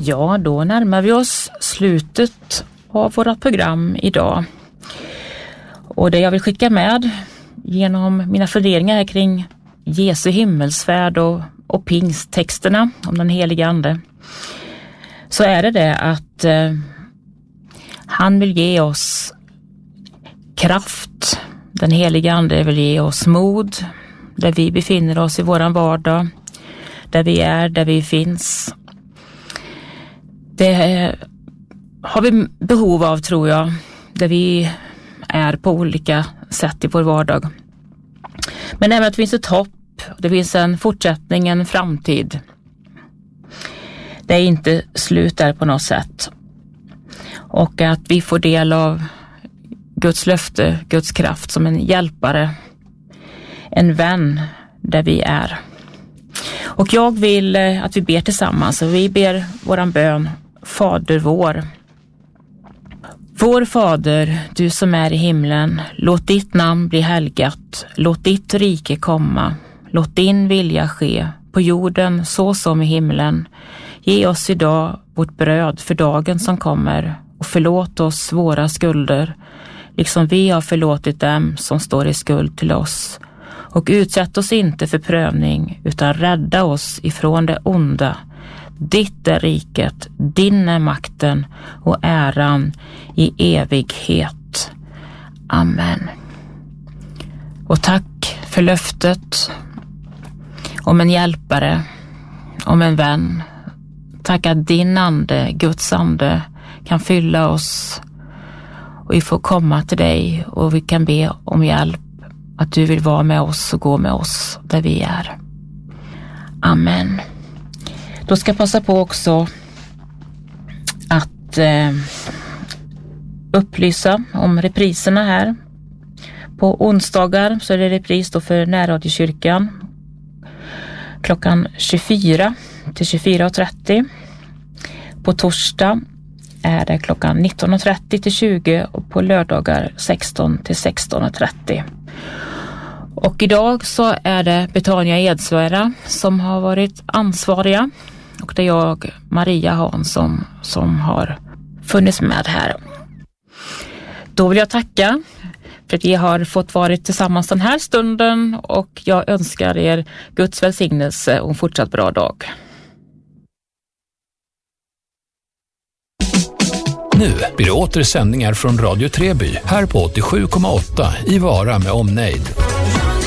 Ja, då närmar vi oss slutet av vårt program idag. Och det jag vill skicka med genom mina funderingar här kring Jesu himmelsfärd och pingsttexterna om den heliga ande, så är det att han vill ge oss kraft. Den heliga ande vill ge oss mod där vi befinner oss i våran vardag, där vi är, där vi finns. Det har vi behov av, tror jag, där vi är på olika sätt i vår vardag. Men även att det finns ett hopp, det finns en fortsättning, en framtid. Det är inte slut där på något sätt. Och att vi får del av Guds löfte, Guds kraft som en hjälpare, en vän där vi är. Och jag vill att vi ber tillsammans, och vi ber våran bön: Fader vår. Vår Fader, du som är i himlen, låt ditt namn bli helgat, låt ditt rike komma, låt din vilja ske på jorden så som i himlen. Ge oss idag vårt bröd för dagen som kommer, och förlåt oss våra skulder, liksom vi har förlåtit dem som står i skuld till oss. Och utsätt oss inte för prövning, utan rädda oss ifrån det onda. Ditt är riket, din är makten och äran i evighet. Amen. Och tack för löftet om en hjälpare, om en vän. Tack att din ande, Guds ande, kan fylla oss, och vi får komma till dig och vi kan be om hjälp. Att du vill vara med oss och gå med oss där vi är. Amen. Då ska jag passa på också att upplysa om repriserna här. På onsdagar så är det repris då för närradiokyrkan klockan 24 till 24.30. På torsdag är det klockan 19.30 till 20 och på lördagar 16 till 16.30. Och idag så är det Betania Edsvära som har varit ansvariga, och det är jag, Maria Hansson, som har funnits med här. Då vill jag tacka för att vi har fått vara tillsammans den här stunden, och jag önskar er Guds välsignelse och en fortsatt bra dag. Nu blir det åter sändningar från Radio Treby här på 87,8 i Vara med omnejd.